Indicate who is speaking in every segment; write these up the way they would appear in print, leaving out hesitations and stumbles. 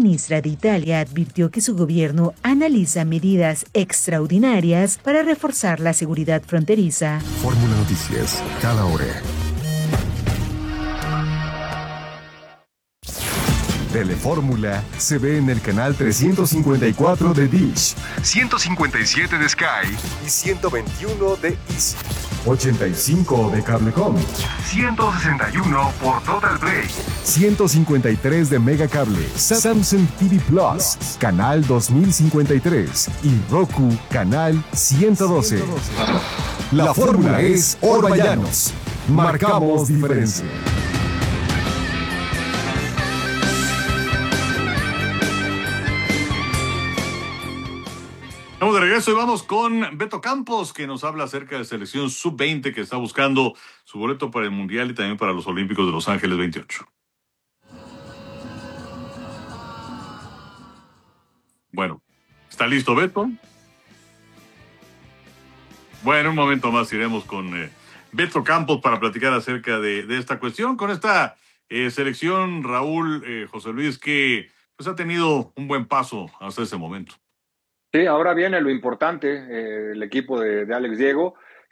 Speaker 1: ministra de Italia advirtió que su gobierno analiza medidas extraordinarias para reforzar la seguridad fronteriza.
Speaker 2: Fórmula Noticias, cada hora. Telefórmula se ve en el canal 354 de Dish, 157 de Sky y 121 de Easy, 85 de Cablecom, 161 por Total Play, 153 de Megacable, Samsung TV Plus, canal 2053 y Roku, canal 112. La fórmula es Orballanos. Marcamos diferencia.
Speaker 3: Estamos de regreso y vamos con Beto Campos, que nos habla acerca de selección sub-20 que está buscando su boleto para el Mundial y también para los Olímpicos de Los Ángeles 28. Bueno, ¿está listo Beto? Bueno, un momento más iremos con Beto Campos para platicar acerca de esta cuestión, con esta selección, Raúl, José Luis, que pues ha tenido un buen paso hasta ese momento.
Speaker 4: Sí, ahora viene lo importante, el equipo de Alex Diego,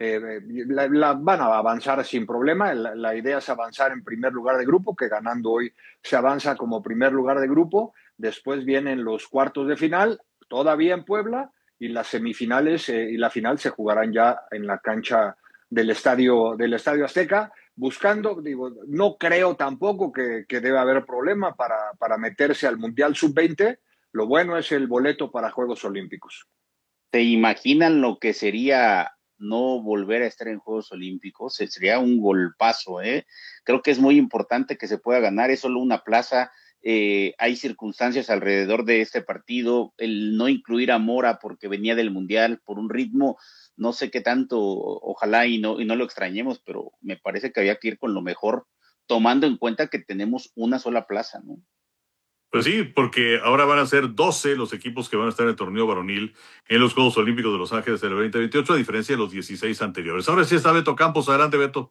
Speaker 4: van a avanzar sin problema, la idea es avanzar en primer lugar de grupo, que ganando hoy se avanza como primer lugar de grupo, después vienen los cuartos de final, todavía en Puebla, y las semifinales y la final se jugarán ya en la cancha del Estadio Azteca, buscando, no creo tampoco que debe haber problema para meterse al Mundial Sub-20. Lo bueno es el boleto para Juegos Olímpicos.
Speaker 5: ¿Se imaginan lo que sería no volver a estar en Juegos Olímpicos? Sería un golpazo, ¿eh? Creo que es muy importante que se pueda ganar, es solo una plaza, hay circunstancias alrededor de este partido, el no incluir a Mora porque venía del Mundial por un ritmo, no sé qué tanto, ojalá y no lo extrañemos, pero me parece que había que ir con lo mejor, tomando en cuenta que tenemos una sola plaza, ¿no?
Speaker 3: Pues sí, porque ahora van a ser 12 los equipos que van a estar en el torneo varonil en los Juegos Olímpicos de Los Ángeles del 2028, a diferencia de los 16 anteriores. Ahora sí está Beto Campos. Adelante, Beto.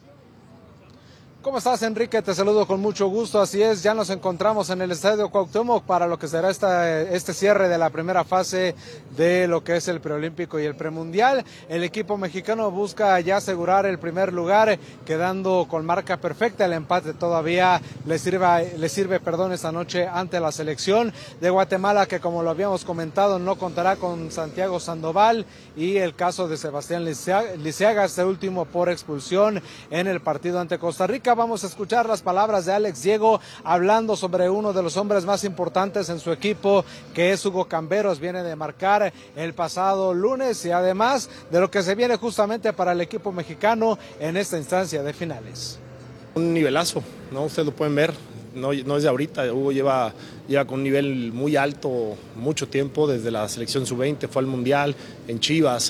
Speaker 6: ¿Cómo estás, Enrique? Te saludo con mucho gusto. Así es, ya nos encontramos en el Estadio Cuauhtémoc para lo que será este cierre de la primera fase de lo que es el preolímpico y el premundial. El equipo mexicano busca ya asegurar el primer lugar, quedando con marca perfecta. El empate todavía le sirve esta noche ante la selección de Guatemala, que como lo habíamos comentado no contará con Santiago Sandoval, y el caso de Sebastián Lisiaga, este último por expulsión en el partido ante Costa Rica. Vamos a escuchar las palabras de Alex Diego hablando sobre uno de los hombres más importantes en su equipo, que es Hugo Camberos. Viene de marcar el pasado lunes, y además de lo que se viene justamente para el equipo mexicano en esta instancia de finales.
Speaker 7: Un nivelazo, ¿no? Ustedes lo pueden ver, no es de ahorita. Hugo lleva con un nivel muy alto mucho tiempo, desde la selección sub-20, fue al Mundial en Chivas,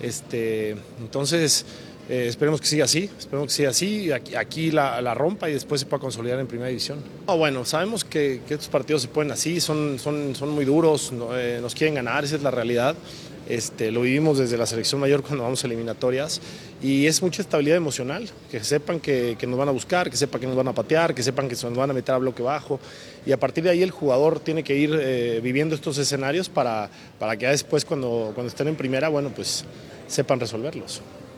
Speaker 7: entonces esperemos que siga así, aquí la rompa y después se pueda consolidar en primera división. Bueno, sabemos que estos partidos se ponen así, son muy duros, nos quieren ganar, esa es la realidad. Lo vivimos desde la selección mayor cuando vamos a eliminatorias, y es mucha estabilidad emocional, que sepan que nos van a buscar, que sepan que nos van a patear, que sepan que se nos van a meter a bloque bajo, y a partir de ahí el jugador tiene que ir viviendo estos escenarios para que ya después cuando estén en primera, bueno, pues sepan resolverlos.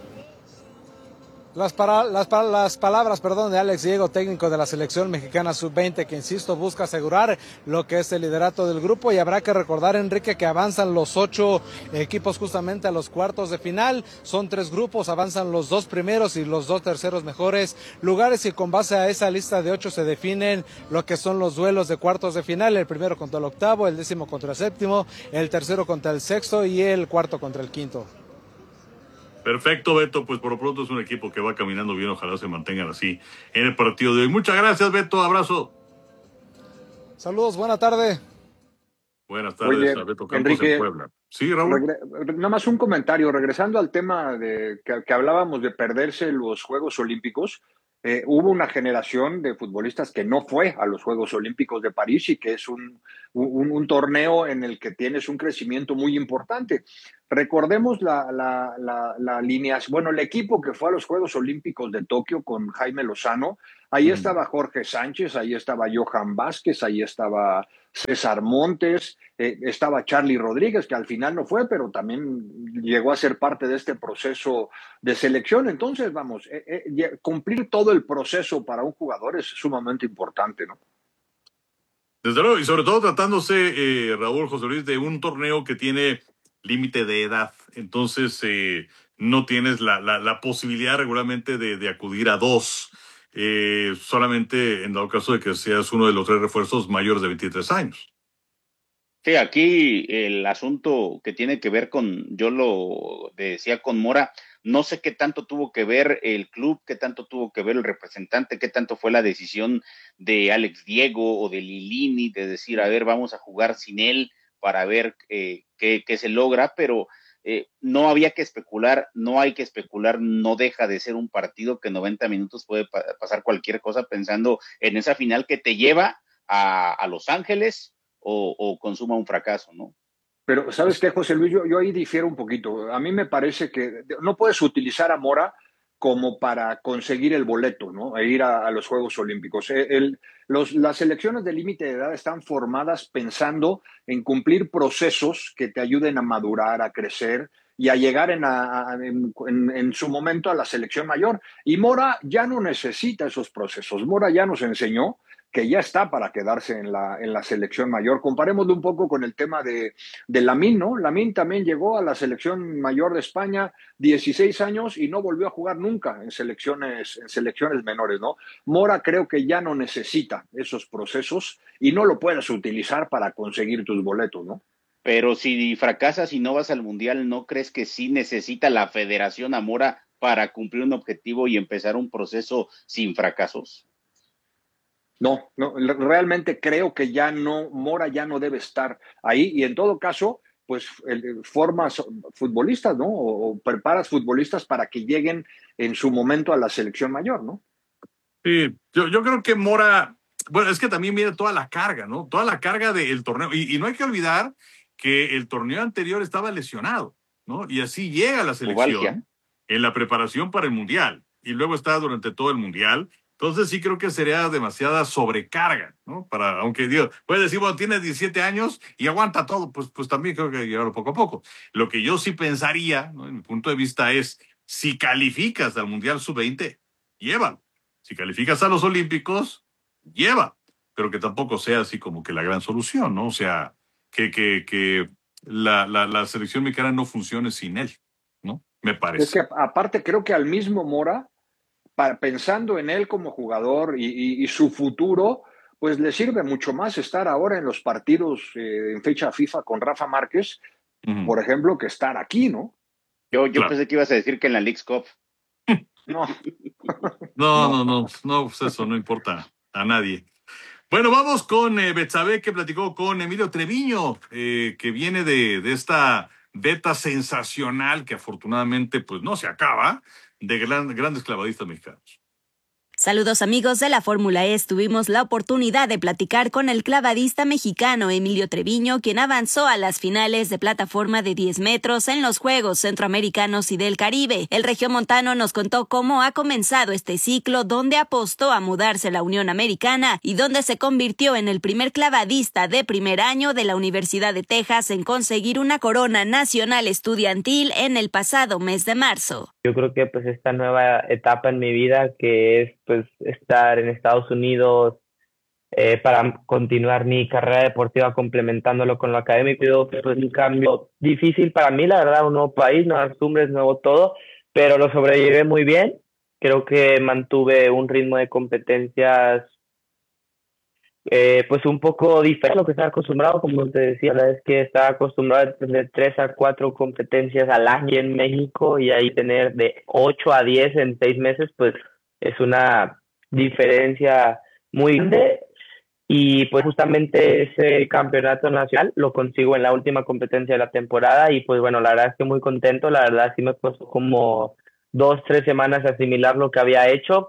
Speaker 6: Las palabras de Alex Diego, técnico de la selección mexicana sub-20, que insisto busca asegurar lo que es el liderato del grupo, y habrá que recordar, Enrique, que avanzan los 8 equipos justamente a los cuartos de final. Son 3 grupos, avanzan los 2 primeros y los 2 terceros mejores lugares, y con base a esa lista de 8 se definen lo que son los duelos de cuartos de final: el primero contra el octavo, el 10º contra el 7º, el tercero contra el 6º y el cuarto contra el 5º.
Speaker 3: Perfecto, Beto, pues por lo pronto es un equipo que va caminando bien, ojalá se mantengan así en el partido de hoy. Muchas gracias, Beto, abrazo.
Speaker 6: Saludos, buena tarde.
Speaker 3: Buenas tardes. Oye, a Beto Campos,
Speaker 4: Enrique,
Speaker 3: en Puebla. Sí, Raúl.
Speaker 4: Nada más un comentario, regresando al tema de que hablábamos de perderse los Juegos Olímpicos. Hubo una generación de futbolistas que no fue a los Juegos Olímpicos de París, y que es un torneo en el que tienes un crecimiento muy importante. Recordemos la alineación, bueno, el equipo que fue a los Juegos Olímpicos de Tokio con Jaime Lozano. Ahí estaba Jorge Sánchez, ahí estaba Johan Vázquez, ahí estaba César Montes, estaba Charlie Rodríguez, que al final no fue, pero también llegó a ser parte de este proceso de selección. Entonces, vamos, cumplir todo el proceso para un jugador es sumamente importante, ¿no?
Speaker 3: Desde luego, y sobre todo tratándose, Raúl, José Luis, de un torneo que tiene límite de edad. Entonces, no tienes la posibilidad regularmente de acudir a dos. Solamente en dado caso de que seas uno de los 3 refuerzos mayores de 23 años.
Speaker 5: Sí, aquí el asunto que tiene que ver yo lo decía con Mora, no sé qué tanto tuvo que ver el club, qué tanto tuvo que ver el representante, qué tanto fue la decisión de Alex Diego o de Lilini de decir, a ver, vamos a jugar sin él para ver qué se logra, pero no había que especular, no hay que especular, no deja de ser un partido que 90 minutos puede pasar cualquier cosa pensando en esa final que te lleva a Los Ángeles o consuma un fracaso, ¿no?
Speaker 4: Pero, ¿sabes qué, José Luis? Yo ahí difiero un poquito. A mí me parece que no puedes utilizar a Mora como para conseguir el boleto, ¿no? E ir a los Juegos Olímpicos. Las selecciones de límite de edad están formadas pensando en cumplir procesos que te ayuden a madurar, a crecer y a llegar en su momento a la selección mayor. Y Mora ya no necesita esos procesos. Mora ya nos enseñó que ya está para quedarse en la selección mayor. Comparémoslo un poco con el tema de Lamine, ¿no? Lamine también llegó a la selección mayor de España, 16 años, y no volvió a jugar nunca en selecciones menores, ¿no? Mora creo que ya no necesita esos procesos y no lo puedes utilizar para conseguir tus boletos, ¿no?
Speaker 5: Pero si fracasas y no vas al Mundial, ¿no crees que sí necesita la Federación a Mora para cumplir un objetivo y empezar un proceso sin fracasos?
Speaker 4: No, realmente creo que Mora ya no debe estar ahí y en todo caso, pues formas futbolistas, ¿no? O preparas futbolistas para que lleguen en su momento a la selección mayor, ¿no?
Speaker 3: Sí, yo creo que Mora, bueno, es que también mira toda la carga, ¿no? Toda la carga del torneo. Y no hay que olvidar que el torneo anterior estaba lesionado, ¿no? Y así llega a la selección en la preparación para el Mundial. Y luego está durante todo el Mundial. Entonces sí creo que sería demasiada sobrecarga, ¿no? Aunque Dios, puede decir, bueno, tienes 17 años y aguanta todo, pues también creo que llevarlo poco a poco. Lo que yo sí pensaría, ¿no? En mi punto de vista es, si calificas al Mundial Sub-20, llévalo. Si calificas a los Olímpicos, lleva. Pero que tampoco sea así como que la gran solución, ¿no? O sea, que la selección mexicana no funcione sin él, ¿no? Me parece.
Speaker 4: Es que aparte creo que al mismo Mora, pensando en él como jugador y su futuro, pues le sirve mucho más estar ahora en los partidos en fecha FIFA con Rafa Márquez, por ejemplo, que estar aquí, ¿no?
Speaker 5: Yo pensé que ibas a decir que en la Leagues Cup.
Speaker 4: No.
Speaker 3: No, pues eso no importa a nadie. Bueno, vamos con Betsabe, que platicó con Emilio Treviño, que viene de esta beta sensacional que afortunadamente pues no se acaba, de grandes clavadistas mexicanos.
Speaker 8: Saludos amigos de la Fórmula E. Tuvimos la oportunidad de platicar con el clavadista mexicano Emilio Treviño, quien avanzó a las finales de plataforma de 10 metros en los Juegos Centroamericanos y del Caribe. El regiomontano nos contó cómo ha comenzado este ciclo, donde apostó a mudarse a la Unión Americana y donde se convirtió en el primer clavadista de primer año de la Universidad de Texas en conseguir una corona nacional estudiantil en el pasado mes de marzo.
Speaker 9: Yo creo que pues esta nueva etapa en mi vida, que es pues estar en Estados Unidos para continuar mi carrera deportiva complementándolo con lo académico, pues un cambio difícil para mí, la verdad, un nuevo país, nuevas costumbres, nuevo todo, pero lo sobrellevé muy bien. Creo que mantuve un ritmo de competencias pues un poco diferente a lo que estaba acostumbrado. Como te decía, la vez que estaba acostumbrado a tener 3 a 4 competencias al año en México y ahí tener de 8 a 10 en 6 meses, pues es una diferencia muy grande. Y pues justamente ese campeonato nacional lo consigo en la última competencia de la temporada y pues bueno, la verdad es que muy contento. La verdad sí me costó como 2-3 semanas asimilar lo que había hecho,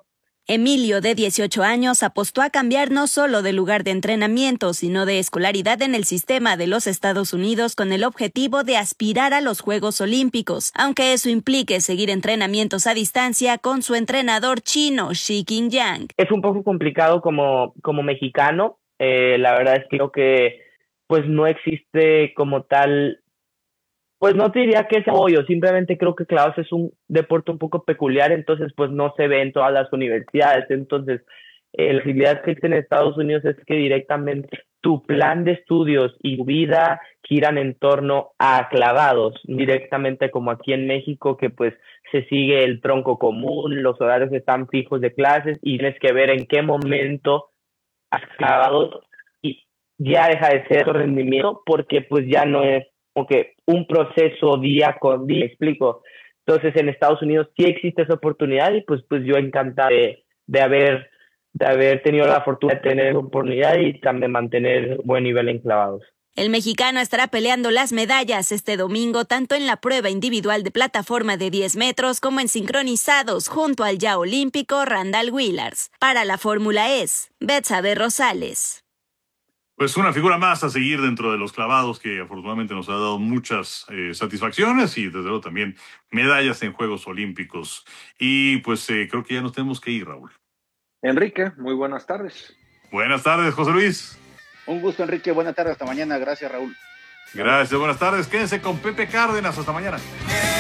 Speaker 8: Emilio, de 18 años, apostó a cambiar no solo de lugar de entrenamiento, sino de escolaridad en el sistema de los Estados Unidos con el objetivo de aspirar a los Juegos Olímpicos, aunque eso implique seguir entrenamientos a distancia con su entrenador chino, Shi Qingyang.
Speaker 9: Es un poco complicado como mexicano. La verdad es que creo que pues no existe como tal. Pues no te diría que es apoyo, simplemente creo que clavados es un deporte un poco peculiar, entonces pues no se ve en todas las universidades, entonces la facilidad que existe en Estados Unidos es que directamente tu plan de estudios y tu vida giran en torno a clavados, directamente como aquí en México, que pues se sigue el tronco común, los horarios están fijos de clases y tienes que ver en qué momento has clavado y ya deja de ser tu rendimiento porque pues ya no es que un proceso día con día, ¿me explico? Entonces en Estados Unidos sí existe esa oportunidad y pues yo encantado de haber tenido la fortuna de tener esa oportunidad y también mantener buen nivel en clavados.
Speaker 8: El mexicano estará peleando las medallas este domingo tanto en la prueba individual de plataforma de 10 metros como en sincronizados junto al ya olímpico Randall Willars. Para la Fórmula E, Betsabe Rosales.
Speaker 3: Pues una figura más a seguir dentro de los clavados que afortunadamente nos ha dado muchas satisfacciones y desde luego también medallas en Juegos Olímpicos. Y pues creo que ya nos tenemos que ir, Raúl.
Speaker 4: Enrique, muy buenas tardes.
Speaker 3: Buenas tardes, José Luis.
Speaker 5: Un gusto, Enrique. Buenas tardes, hasta mañana. Gracias, Raúl.
Speaker 3: Gracias, buenas tardes. Quédense con Pepe Cárdenas. Hasta mañana.